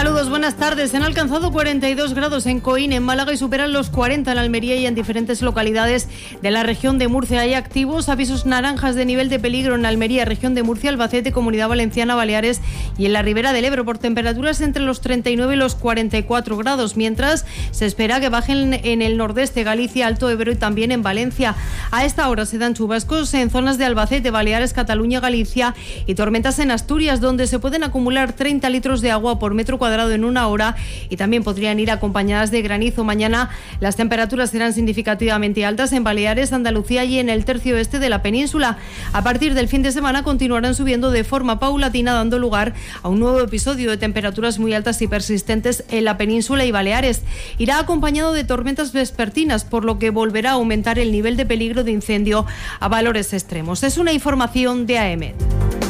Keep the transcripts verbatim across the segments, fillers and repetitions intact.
Saludos, buenas tardes. Se han alcanzado cuarenta y dos grados en Coín, en Málaga, y superan los cuarenta en Almería y en diferentes localidades de la región de Murcia. Hay activos avisos naranjas de nivel de peligro en Almería, región de Murcia, Albacete, Comunidad Valenciana, Baleares y en la Ribera del Ebro, por temperaturas entre los treinta y nueve y los cuarenta y cuatro grados, mientras se espera que bajen en el nordeste, Galicia, Alto Ebro y también en Valencia. A esta hora se dan chubascos en zonas de Albacete, Baleares, Cataluña, Galicia y tormentas en Asturias, donde se pueden acumular treinta litros de agua por metro cuadrado en una hora y también podrían ir acompañadas de granizo. Mañana las temperaturas serán significativamente altas en Baleares, Andalucía y en el tercio oeste de la península. A partir del fin de semana continuarán subiendo de forma paulatina, dando lugar a un nuevo episodio de temperaturas muy altas y persistentes en la península y Baleares. Irá acompañado de tormentas vespertinas, por lo que volverá a aumentar el nivel de peligro de incendio a valores extremos. Es una información de A E M E T.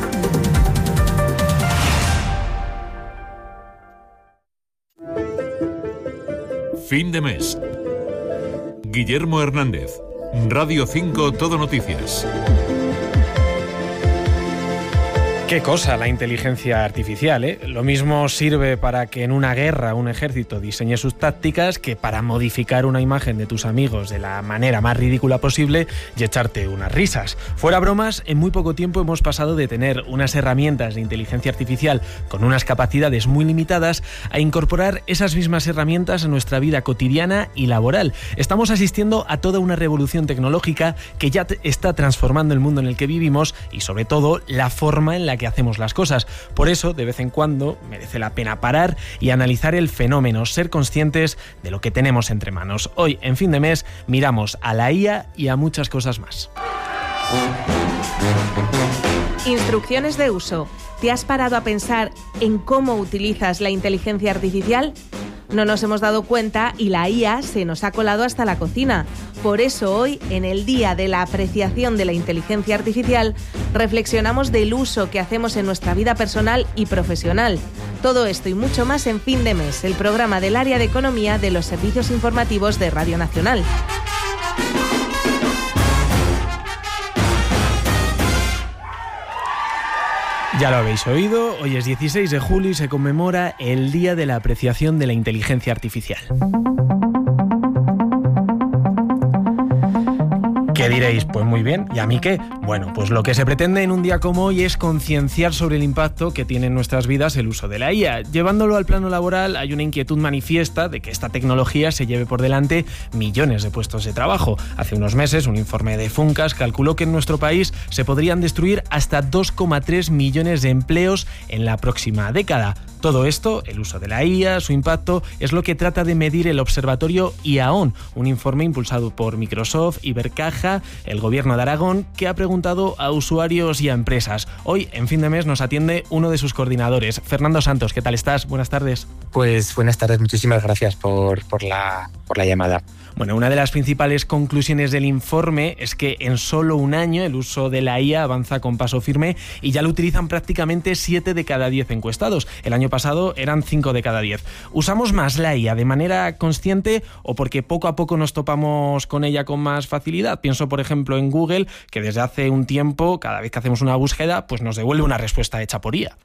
Fin de mes. Guillermo Hernández, Radio cinco Todo Noticias. Qué cosa la inteligencia artificial, ¿eh? Lo mismo sirve para que en una guerra un ejército diseñe sus tácticas que para modificar una imagen de tus amigos de la manera más ridícula posible y echarte unas risas. Fuera bromas, en muy poco tiempo hemos pasado de tener unas herramientas de inteligencia artificial con unas capacidades muy limitadas a incorporar esas mismas herramientas a nuestra vida cotidiana y laboral. Estamos asistiendo a toda una revolución tecnológica que ya está transformando el mundo en el que vivimos y sobre todo la forma en la que hacemos las cosas. Por eso, de vez en cuando, merece la pena parar y analizar el fenómeno, ser conscientes de lo que tenemos entre manos. Hoy, en Fin de Mes, miramos a la I A y a muchas cosas más. Instrucciones de uso. ¿Te has parado a pensar en cómo utilizas la inteligencia artificial? No nos hemos dado cuenta y la I A se nos ha colado hasta la cocina. Por eso hoy, en el Día de la Apreciación de la Inteligencia Artificial, reflexionamos del uso que hacemos en nuestra vida personal y profesional. Todo esto y mucho más en Fin de Mes, el programa del área de economía de los servicios informativos de Radio Nacional. Ya lo habéis oído, hoy es dieciséis de julio y se conmemora el Día de la Apreciación de la Inteligencia Artificial. ¿Qué diréis? Pues muy bien, ¿y a mí qué? Bueno, pues lo que se pretende en un día como hoy es concienciar sobre el impacto que tiene en nuestras vidas el uso de la I A. Llevándolo al plano laboral, hay una inquietud manifiesta de que esta tecnología se lleve por delante millones de puestos de trabajo. Hace unos meses, un informe de Funcas calculó que en nuestro país se podrían destruir hasta dos coma tres millones de empleos en la próxima década. Todo esto, el uso de la I A, su impacto, es lo que trata de medir el observatorio I A O N, un informe impulsado por Microsoft, Ibercaja, el Gobierno de Aragón, que ha preguntado a usuarios y a empresas. Hoy, en Fin de Mes, nos atiende uno de sus coordinadores, Fernando Santos. ¿Qué tal estás? Buenas tardes. Pues buenas tardes, muchísimas gracias por, por, la, por la llamada. Bueno, una de las principales conclusiones del informe es que en solo un año el uso de la I A avanza con paso firme y ya lo utilizan prácticamente siete de cada diez encuestados. El año pasado eran cinco de cada diez. ¿Usamos más la I A de manera consciente o porque poco a poco nos topamos con ella con más facilidad? Pienso, por ejemplo, en Google, que desde hace un tiempo, cada vez que hacemos una búsqueda, pues nos devuelve una respuesta hecha por I A.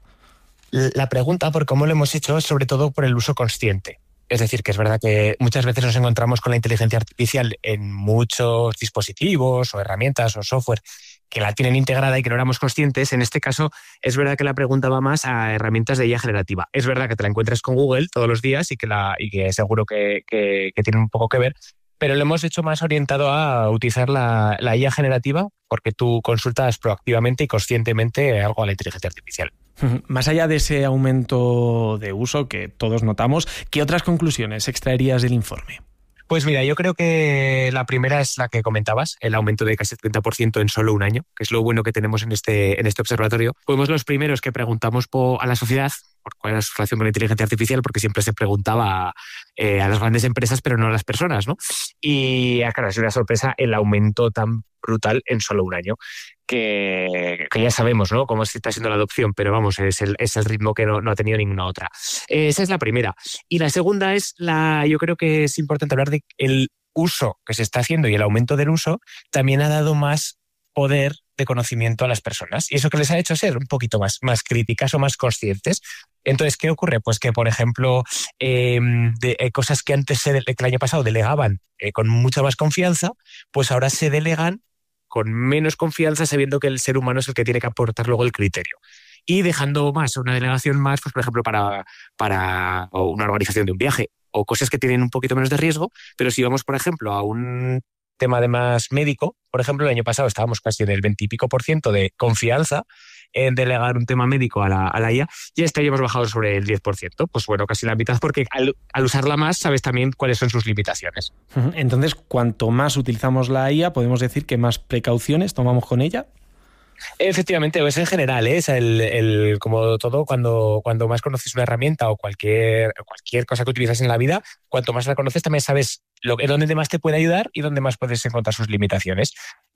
La pregunta, por cómo lo hemos hecho, es sobre todo por el uso consciente. Es decir, que es verdad que muchas veces nos encontramos con la inteligencia artificial en muchos dispositivos o herramientas o software que la tienen integrada y que no éramos conscientes. En este caso, es verdad que la pregunta va más a herramientas de I A generativa. Es verdad que te la encuentras con Google todos los días y que, la, y que seguro que, que, que tienen un poco que ver, pero lo hemos hecho más orientado a utilizar la, la I A generativa porque tú consultas proactivamente y conscientemente algo a la inteligencia artificial. Más allá de ese aumento de uso que todos notamos, ¿qué otras conclusiones extraerías del informe? Pues mira, yo creo que la primera es la que comentabas, el aumento de casi el treinta por ciento en solo un año, que es lo bueno que tenemos en este, en este observatorio. Fuimos los primeros que preguntamos por, a la sociedad por cuál era su relación con la inteligencia artificial, porque siempre se preguntaba eh, a las grandes empresas, pero no a las personas, ¿no? Y claro, es una sorpresa el aumento tan brutal en solo un año, que, que ya sabemos, ¿no?, cómo está siendo la adopción, pero vamos, es el, es el ritmo que no, no ha tenido ninguna otra. Eh, esa es la primera. Y la segunda es la, yo creo que es importante hablar de el uso que se está haciendo y el aumento del uso también ha dado más poder de conocimiento a las personas y eso que les ha hecho ser un poquito más, más críticas o más conscientes. Entonces, ¿qué ocurre? Pues que, por ejemplo, eh, de, eh, cosas que antes, se, que el año pasado delegaban eh, con mucha más confianza, pues ahora se delegan con menos confianza, sabiendo que el ser humano es el que tiene que aportar luego el criterio. Y dejando más, una delegación más, pues por ejemplo, para, para una organización de un viaje o cosas que tienen un poquito menos de riesgo, pero si vamos, por ejemplo, a un tema de más médico, por ejemplo, el año pasado estábamos casi en el veinte y pico por ciento de confianza en delegar un tema médico a la, a la I A, y este año hemos bajado sobre el diez por ciento. Pues bueno, casi la mitad, porque al, al usarla más sabes también cuáles son sus limitaciones. Entonces, cuanto más utilizamos la I A, podemos decir que más precauciones tomamos con ella. Efectivamente, es en general, ¿eh? Es el, el, como todo, cuando, cuando más conoces una herramienta o cualquier, cualquier cosa que utilizas en la vida, cuanto más la conoces también sabes lo, dónde más te puede ayudar y dónde más puedes encontrar sus limitaciones.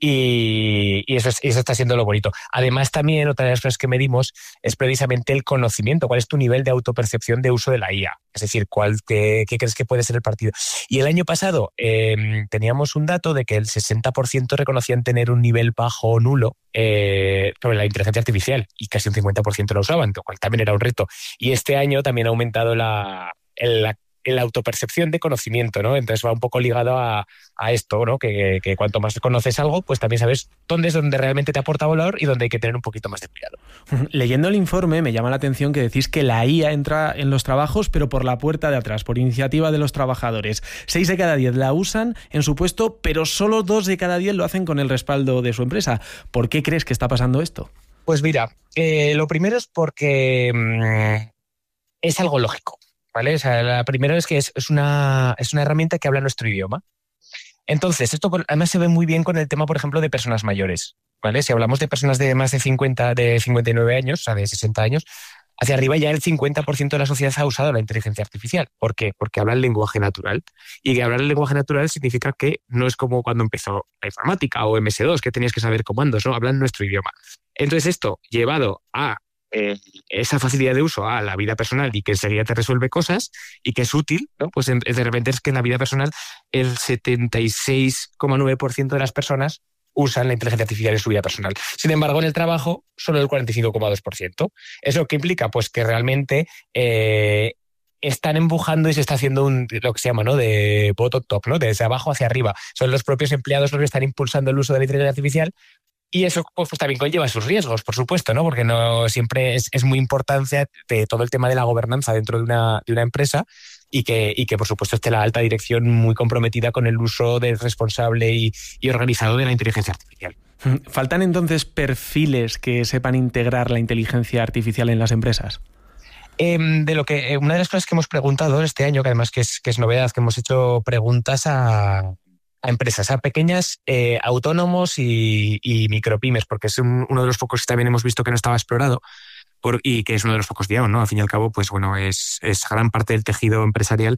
Y, y eso, es, eso está siendo lo bonito. Además, también otra de las cosas que medimos es precisamente el conocimiento. ¿Cuál es tu nivel de autopercepción de uso de la I A? Es decir, ¿cuál, qué, qué crees que puede ser el partido? Y el año pasado eh, teníamos un dato de que el sesenta por ciento reconocían tener un nivel bajo o nulo eh, sobre la inteligencia artificial, y casi un cincuenta por ciento lo usaban, lo cual también era un reto. Y este año también ha aumentado la, la la autopercepción de conocimiento, ¿no? Entonces va un poco ligado a, a esto, ¿no? Que, que cuanto más conoces algo, pues también sabes dónde es donde realmente te aporta valor y dónde hay que tener un poquito más de cuidado. Leyendo el informe me llama la atención que decís que la I A entra en los trabajos, pero por la puerta de atrás, por iniciativa de los trabajadores. Seis de cada diez la usan en su puesto, pero solo dos de cada diez lo hacen con el respaldo de su empresa. ¿Por qué crees que está pasando esto? Pues mira, eh, lo primero es porque mmm, es algo lógico. ¿Vale? O sea, la primera es que es, es, una, es una herramienta que habla nuestro idioma. Entonces, esto además se ve muy bien con el tema, por ejemplo, de personas mayores, ¿vale? Si hablamos de personas de más de cincuenta, de cincuenta y nueve años, o sea, de sesenta años, hacia arriba ya el cincuenta por ciento de la sociedad ha usado la inteligencia artificial. ¿Por qué? Porque habla el lenguaje natural. Y que hablar el lenguaje natural significa que no es como cuando empezó la informática o eme ese dos, que tenías que saber comandos, ¿no? Hablan nuestro idioma. Entonces, esto llevado a Eh, esa facilidad de uso a la vida personal y que enseguida te resuelve cosas y que es útil, ¿no? Pues en, de repente es que en la vida personal el setenta y seis coma nueve por ciento de las personas usan la inteligencia artificial en su vida personal. Sin embargo, en el trabajo, solo el cuarenta y cinco coma dos por ciento. ¿Eso qué implica? Pues que realmente eh, están empujando y se está haciendo un, lo que se llama, ¿no? De bottom top, ¿no? Desde abajo hacia arriba. Son los propios empleados los que están impulsando el uso de la inteligencia artificial. Y eso pues, también conlleva sus riesgos, por supuesto, ¿no? Porque no siempre es, es muy importante de todo el tema de la gobernanza dentro de una, de una empresa y que, y que, por supuesto, esté la alta dirección muy comprometida con el uso de responsable y, y organizado de la inteligencia artificial. ¿Faltan entonces perfiles que sepan integrar la inteligencia artificial en las empresas? Eh, de lo que una de las cosas que hemos preguntado este año, que además que es, que es novedad, que hemos hecho preguntas a... a empresas, a pequeñas, eh, autónomos y, y micropymes, porque es un, uno de los focos que también hemos visto que no estaba explorado por, y que es uno de los focos de I A, ¿no? Al fin y al cabo, pues bueno, es, es gran parte del tejido empresarial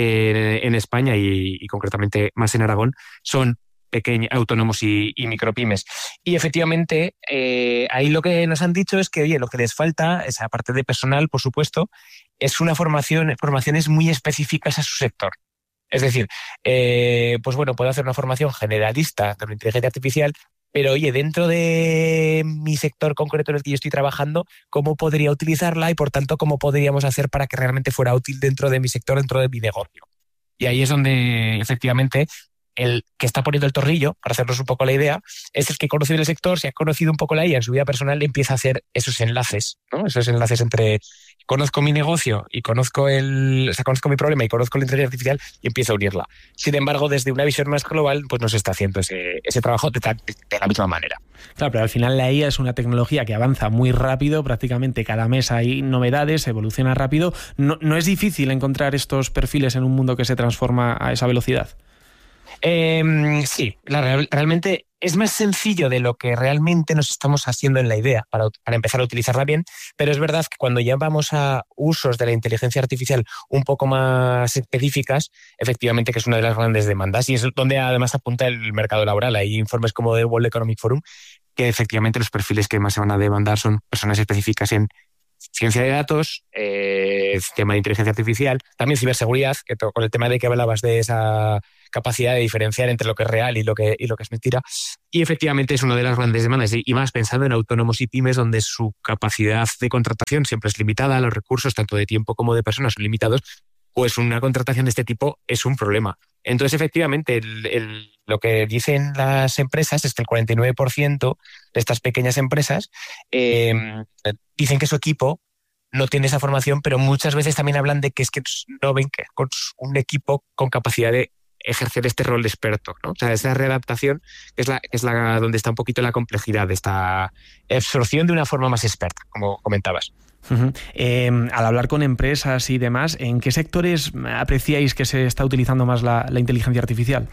eh, en España y, y concretamente más en Aragón, son pequeños, autónomos y, y micropymes. Y efectivamente, eh, ahí lo que nos han dicho es que, oye, lo que les falta, esa parte de personal, por supuesto, es una formación, formaciones muy específicas a su sector. Es decir, eh, pues bueno, puedo hacer una formación generalista de inteligencia artificial, pero oye, dentro de mi sector concreto en el que yo estoy trabajando, ¿cómo podría utilizarla y por tanto cómo podríamos hacer para que realmente fuera útil dentro de mi sector, dentro de mi negocio? Y ahí es donde efectivamente el que está poniendo el tornillo, para hacernos un poco la idea, es el que conoce el sector, si ha conocido un poco la I A en su vida personal, empieza a hacer esos enlaces, ¿no? Esos enlaces entre conozco mi negocio y conozco el, o sea, conozco mi problema y conozco la inteligencia artificial y empiezo a unirla. Sin embargo, desde una visión más global, pues no se está haciendo ese, ese trabajo de, de, de la misma manera. Claro, pero al final la I A es una tecnología que avanza muy rápido, prácticamente cada mes hay novedades, evoluciona rápido. No, no es difícil encontrar estos perfiles en un mundo que se transforma a esa velocidad. Eh, sí, la, realmente es más sencillo de lo que realmente nos estamos haciendo en la idea para, para empezar a utilizarla bien, pero es verdad que cuando ya vamos a usos de la inteligencia artificial un poco más específicas, efectivamente que es una de las grandes demandas y es donde además apunta el mercado laboral. Hay informes como de World Economic Forum que efectivamente los perfiles que más se van a demandar son personas específicas en ciencia de datos, eh, tema de inteligencia artificial, también ciberseguridad, que to- con el tema de que hablabas de esa capacidad de diferenciar entre lo que es real y lo que, y lo que es mentira. Y efectivamente es una de las grandes demandas, y, y más pensando en autónomos y pymes, donde su capacidad de contratación siempre es limitada, los recursos tanto de tiempo como de personas son limitados, pues una contratación de este tipo es un problema. Entonces, efectivamente, el, el, lo que dicen las empresas es que el cuarenta y nueve por ciento de estas pequeñas empresas eh, dicen que su equipo no tiene esa formación, pero muchas veces también hablan de que es que no ven que con un equipo con capacidad de ejercer este rol de experto, ¿no? O sea, esa readaptación es la, es la donde está un poquito la complejidad de esta absorción de una forma más experta, como comentabas. Uh-huh. Eh, al hablar con empresas y demás, ¿en qué sectores apreciáis que se está utilizando más la, la inteligencia artificial?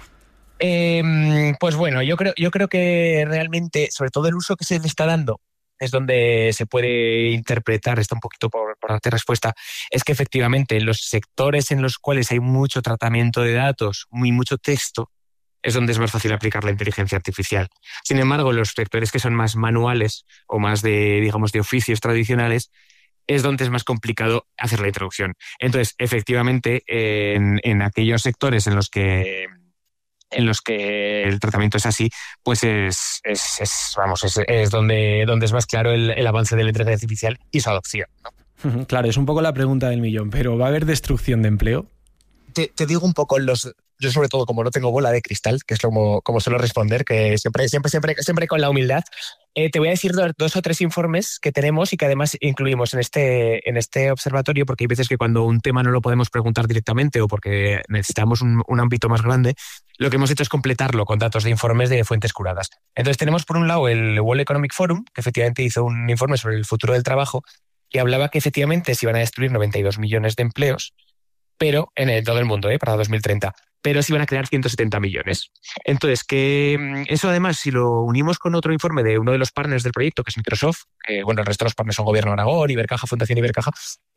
Eh, pues bueno, yo creo, yo creo que realmente, sobre todo el uso que se le está dando, es donde se puede interpretar, está un poquito por, por darte respuesta, es que efectivamente en los sectores en los cuales hay mucho tratamiento de datos, muy mucho texto, es donde es más fácil aplicar la inteligencia artificial. Sin embargo, los sectores que son más manuales o más de, digamos, de oficios tradicionales, es donde es más complicado hacer la introducción. Entonces, efectivamente, en, en aquellos sectores en los que en los que el tratamiento es así, pues es, es, es vamos, es, es donde, donde es más claro el, el avance de la inteligencia artificial y su adopción, ¿no? Claro, es un poco la pregunta del millón, pero ¿va a haber destrucción de empleo? Te, te digo un poco los... Yo sobre todo, como no tengo bola de cristal, que es como, como suelo responder, que siempre, siempre, siempre, siempre con la humildad, eh, te voy a decir dos, dos o tres informes que tenemos y que además incluimos en este, en este observatorio, porque hay veces que cuando un tema no lo podemos preguntar directamente o porque necesitamos un, un ámbito más grande, lo que hemos hecho es completarlo con datos de informes de fuentes curadas. Entonces tenemos por un lado el World Economic Forum, que efectivamente hizo un informe sobre el futuro del trabajo, que hablaba que efectivamente se iban a destruir noventa y dos millones de empleos, pero en el, todo el mundo, ¿eh? Para dos mil treinta. Pero se iban a crear ciento setenta millones. Entonces, que eso además, si lo unimos con otro informe de uno de los partners del proyecto, que es Microsoft, eh, bueno, el resto de los partners son Gobierno de Aragón, Ibercaja, Fundación Ibercaja,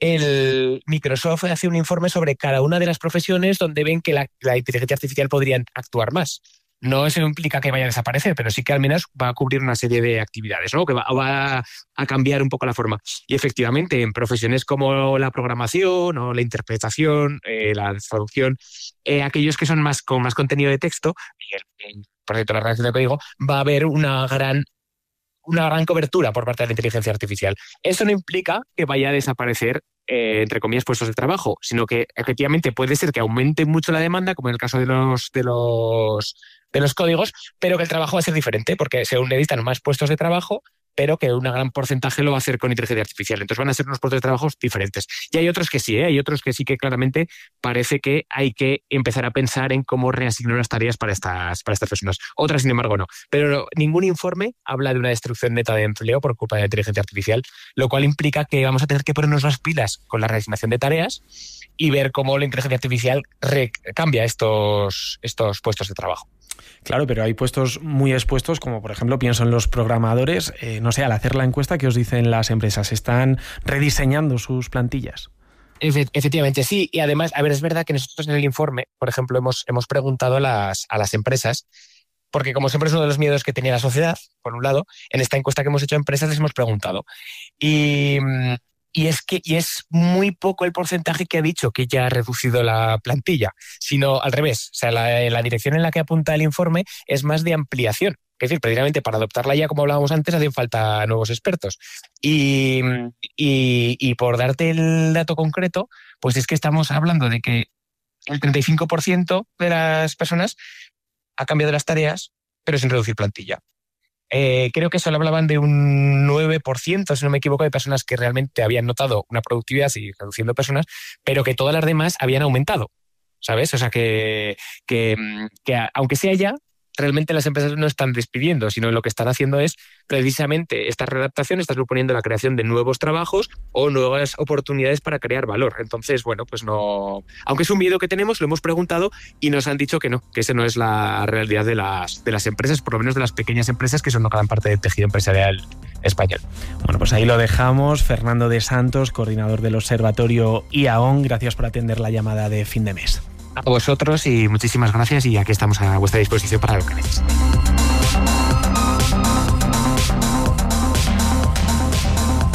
el Microsoft hace un informe sobre cada una de las profesiones donde ven que la, la inteligencia artificial podría actuar más. No eso implica que vaya a desaparecer, pero sí que al menos va a cubrir una serie de actividades, ¿no? Que va, va a cambiar un poco la forma. Y efectivamente, en profesiones como la programación o la interpretación, eh, la traducción, eh, aquellos que son más con más contenido de texto, y el, el proyecto de la redacción de código, va a haber una gran, una gran cobertura por parte de la inteligencia artificial. Eso no implica que vaya a desaparecer, eh, entre comillas, puestos de trabajo, sino que efectivamente puede ser que aumente mucho la demanda, como en el caso de los de los de los códigos, pero que el trabajo va a ser diferente, porque se necesitan más puestos de trabajo, pero que un gran porcentaje lo va a hacer con inteligencia artificial. Entonces van a ser unos puestos de trabajo diferentes. Y hay otros que sí, ¿eh? Hay otros que sí que claramente parece que hay que empezar a pensar en cómo reasignar las tareas para estas, para estas personas. Otras, sin embargo, no. Pero no, ningún informe habla de una destrucción neta de empleo por culpa de la inteligencia artificial, lo cual implica que vamos a tener que ponernos las pilas con la reasignación de tareas y ver cómo la inteligencia artificial cambia estos, estos puestos de trabajo. Claro, pero hay puestos muy expuestos, como por ejemplo pienso en los programadores. Eh, no sé, al hacer la encuesta, ¿qué os dicen las empresas? ¿Están rediseñando sus plantillas? Efectivamente, sí. Y además, a ver, es verdad que nosotros en el informe, por ejemplo, hemos, hemos preguntado a las, a las empresas, porque como siempre es uno de los miedos que tenía la sociedad, por un lado, en esta encuesta que hemos hecho a empresas les hemos preguntado. Y... Y es que y es muy poco el porcentaje que ha dicho que ya ha reducido la plantilla, sino al revés. O sea, la, la dirección en la que apunta el informe es más de ampliación. Es decir, precisamente para adoptarla ya, como hablábamos antes, hacen falta nuevos expertos. Y, y, y por darte el dato concreto, pues es que estamos hablando de que el treinta y cinco por ciento de las personas ha cambiado las tareas, pero sin reducir plantilla. Eh, creo que solo hablaban de un nueve por ciento, si no me equivoco, de personas que realmente habían notado una productividad y reduciendo personas, pero que todas las demás habían aumentado, ¿sabes? O sea, que, que, que aunque sea ya, realmente las empresas no están despidiendo, sino lo que están haciendo es precisamente esta readaptación, está suponiendo la creación de nuevos trabajos o nuevas oportunidades para crear valor. Entonces, bueno, pues no... Aunque es un miedo que tenemos, lo hemos preguntado y nos han dicho que no, que esa no es la realidad de las, de las empresas, por lo menos de las pequeñas empresas que son una gran parte del tejido empresarial español. Bueno, pues ahí lo dejamos. Fernando de Santos, coordinador del Observatorio I A O N, gracias por atender la llamada de fin de mes. A vosotros y muchísimas gracias, y aquí estamos a vuestra disposición para lo que necesitéis.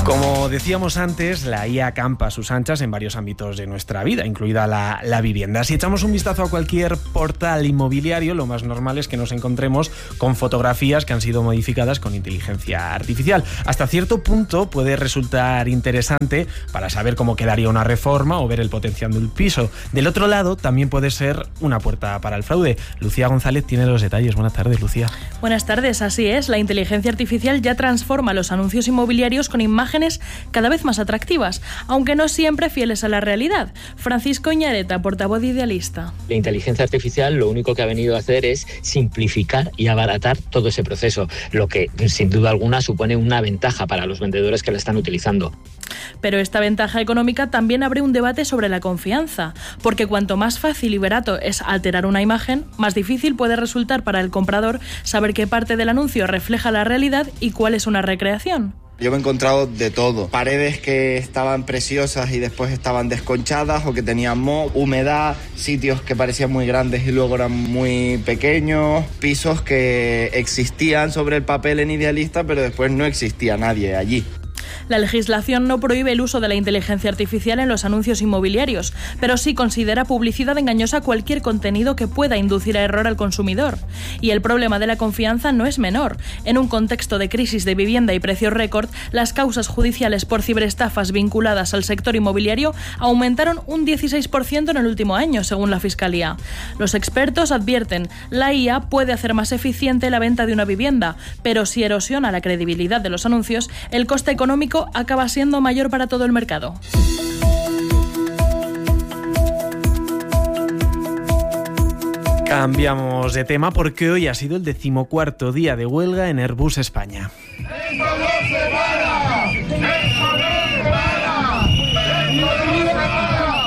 Como decíamos antes, la I A campa a sus anchas en varios ámbitos de nuestra vida, incluida la, la vivienda. Si echamos un vistazo a cualquier portal inmobiliario, lo más normal es que nos encontremos con fotografías que han sido modificadas con inteligencia artificial. Hasta cierto punto puede resultar interesante para saber cómo quedaría una reforma o ver el potencial de un piso. Del otro lado, también puede ser una puerta para el fraude. Lucía González tiene los detalles. Buenas tardes, Lucía. Buenas tardes, así es. La inteligencia artificial ya transforma los anuncios inmobiliarios con imágenes cada vez más atractivas, aunque no siempre fieles a la realidad. Francisco Iñareta, portavoz Idealista. La inteligencia artificial lo único que ha venido a hacer es simplificar y abaratar todo ese proceso, lo que sin duda alguna supone una ventaja para los vendedores que la están utilizando. Pero esta ventaja económica también abre un debate sobre la confianza, porque cuanto más fácil y barato es alterar una imagen, más difícil puede resultar para el comprador saber qué parte del anuncio refleja la realidad y cuál es una recreación. Yo me he encontrado de todo. Paredes que estaban preciosas y después estaban desconchadas o que tenían moho, humedad, sitios que parecían muy grandes y luego eran muy pequeños, pisos que existían sobre el papel en Idealista pero después no existía nadie allí. La legislación no prohíbe el uso de la inteligencia artificial en los anuncios inmobiliarios, pero sí considera publicidad engañosa cualquier contenido que pueda inducir a error al consumidor. Y el problema de la confianza no es menor. En un contexto de crisis de vivienda y precios récord, las causas judiciales por ciberestafas vinculadas al sector inmobiliario aumentaron un dieciséis por ciento en el último año, según la Fiscalía. Los expertos advierten, la I A puede hacer más eficiente la venta de una vivienda, pero si erosiona la credibilidad de los anuncios, el coste económico acaba siendo mayor para todo el mercado. Cambiamos de tema porque hoy ha sido el decimocuarto día de huelga en Airbus España. ¡Esto no se para! ¡Esto no se para! ¡Esto no se para!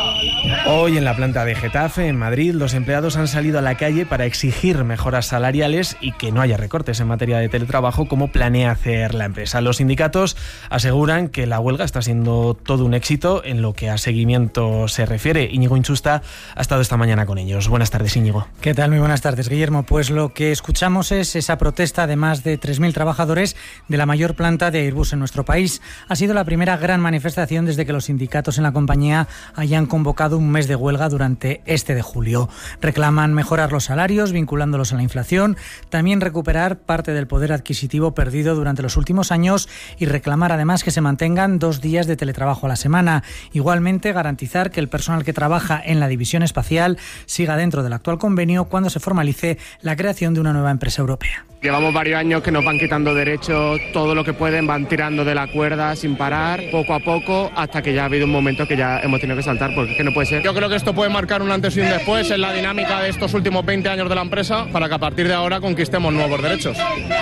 Hoy en la planta de Getafe, en Madrid, los empleados han salido a la calle para exigir mejoras salariales y que no haya recortes en materia de teletrabajo como planea hacer la empresa. Los sindicatos aseguran que la huelga está siendo todo un éxito en lo que a seguimiento se refiere. Íñigo Inchusta ha estado esta mañana con ellos. Buenas tardes, Íñigo. ¿Qué tal? Muy buenas tardes, Guillermo. Pues lo que escuchamos es esa protesta de más de tres mil trabajadores de la mayor planta de Airbus en nuestro país. Ha sido la primera gran manifestación desde que los sindicatos en la compañía hayan convocado un mes de huelga durante este de julio. Reclaman mejorar los salarios, vinculándolos a la inflación, también recuperar parte del poder adquisitivo perdido durante los últimos años y reclamar además que se mantengan dos días de teletrabajo a la semana. Igualmente, garantizar que el personal que trabaja en la división espacial siga dentro del actual convenio cuando se formalice la creación de una nueva empresa europea. Llevamos varios años que nos van quitando derechos, todo lo que pueden van tirando de la cuerda sin parar, poco a poco, hasta que ya ha habido un momento que ya hemos tenido que saltar, porque es que no puede ser. Yo creo que esto puede marcar un antes y un después en la dinámica de estos últimos veinte años de la empresa, para que a partir de ahora conquistemos nuevos derechos.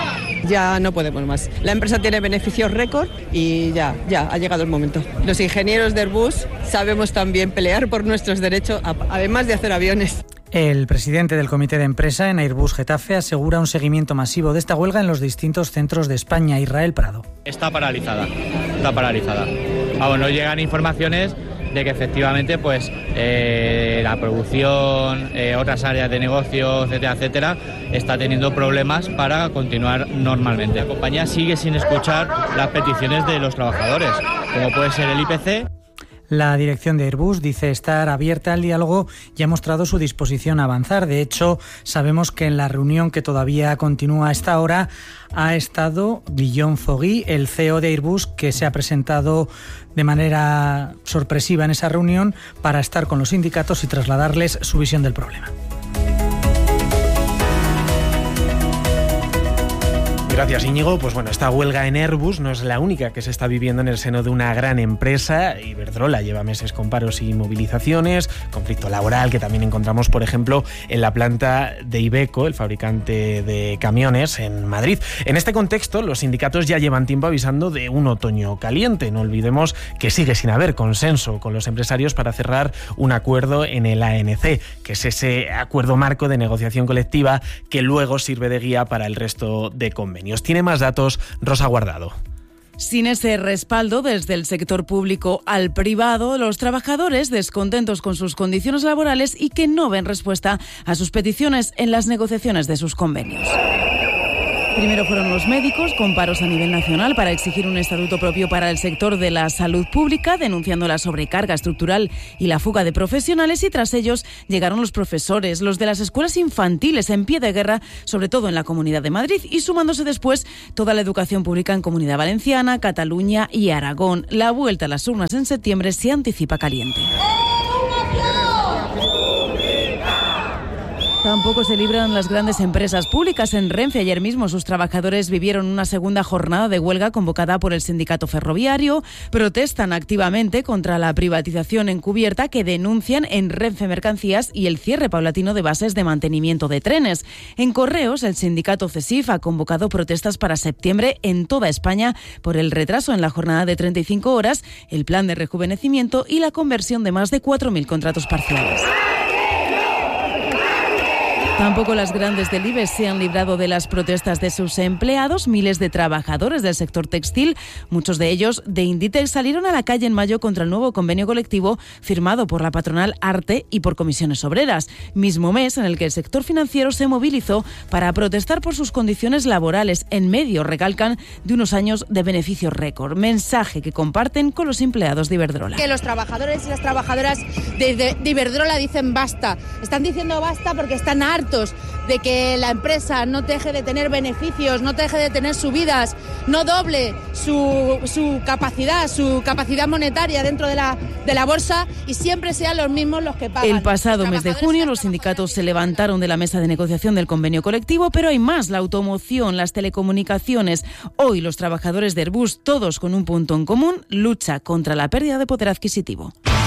Ya no podemos más. La empresa tiene beneficios récord y ya, ya ha llegado el momento. Los ingenieros de Airbus sabemos también pelear por nuestros derechos, además de hacer aviones. El presidente del comité de empresa en Airbus Getafe asegura un seguimiento masivo de esta huelga en los distintos centros de España. Israel Prado. Está paralizada, está paralizada. Vamos, nos llegan informaciones de que efectivamente pues eh, la producción, eh, otras áreas de negocio, etcétera, etcétera, está teniendo problemas para continuar normalmente. La compañía sigue sin escuchar las peticiones de los trabajadores, como puede ser el I P C. La dirección de Airbus dice estar abierta al diálogo y ha mostrado su disposición a avanzar. De hecho, sabemos que en la reunión que todavía continúa a esta hora ha estado Guillaume Fogui, el C E O de Airbus, que se ha presentado de manera sorpresiva en esa reunión para estar con los sindicatos y trasladarles su visión del problema. Gracias, Íñigo. Pues bueno, esta huelga en Airbus no es la única que se está viviendo en el seno de una gran empresa. Iberdrola lleva meses con paros y movilizaciones, conflicto laboral que también encontramos, por ejemplo, en la planta de Iveco, el fabricante de camiones en Madrid. En este contexto, los sindicatos ya llevan tiempo avisando de un otoño caliente. No olvidemos que sigue sin haber consenso con los empresarios para cerrar un acuerdo en el A N C, que es ese acuerdo marco de negociación colectiva que luego sirve de guía para el resto de convenios. Tiene más datos Rosa Guardado. Sin ese respaldo desde el sector público al privado, los trabajadores descontentos con sus condiciones laborales y que no ven respuesta a sus peticiones en las negociaciones de sus convenios. Primero fueron los médicos, con paros a nivel nacional para exigir un estatuto propio para el sector de la salud pública, denunciando la sobrecarga estructural y la fuga de profesionales, y tras ellos llegaron los profesores, los de las escuelas infantiles en pie de guerra, sobre todo en la Comunidad de Madrid, y sumándose después toda la educación pública en Comunidad Valenciana, Cataluña y Aragón. La vuelta a las urnas en septiembre se anticipa caliente. Tampoco se libran las grandes empresas públicas. En Renfe ayer mismo sus trabajadores vivieron una segunda jornada de huelga convocada por el sindicato ferroviario. Protestan activamente contra la privatización encubierta que denuncian en Renfe Mercancías y el cierre paulatino de bases de mantenimiento de trenes. En Correos, el sindicato CESIF ha convocado protestas para septiembre en toda España por el retraso en la jornada de treinta y cinco horas, el plan de rejuvenecimiento y la conversión de más de cuatro mil contratos parciales. Tampoco las grandes del IBEX se han librado de las protestas de sus empleados. Miles de trabajadores del sector textil, muchos de ellos de Inditex, salieron a la calle en mayo contra el nuevo convenio colectivo firmado por la patronal ARTE y por Comisiones Obreras, mismo mes en el que el sector financiero se movilizó para protestar por sus condiciones laborales, en medio, recalcan, de unos años de beneficios récord. Mensaje que comparten con los empleados de Iberdrola. Que los trabajadores y las trabajadoras de, de, de Iberdrola dicen basta. Están diciendo basta porque están hartos de que la empresa no deje de tener beneficios, no deje de tener subidas, no doble su, su capacidad, su capacidad monetaria dentro de la, de la bolsa, y siempre sean los mismos los que pagan. El pasado mes de junio los sindicatos se levantaron de la mesa de negociación del convenio colectivo, pero hay más: la automoción, las telecomunicaciones. Hoy los trabajadores de Airbus, todos con un punto en común: lucha contra la pérdida de poder adquisitivo.